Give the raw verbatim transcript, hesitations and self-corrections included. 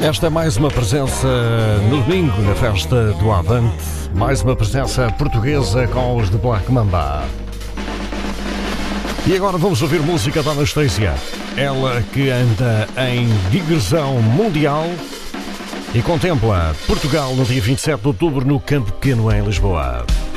Esta é mais uma presença no domingo na festa do Avante, mais uma presença portuguesa com os de Black Mamba. E agora vamos ouvir música da Anastasia, ela que anda em digressão mundial e contempla Portugal no dia vinte e sete de outubro no Campo Pequeno em Lisboa.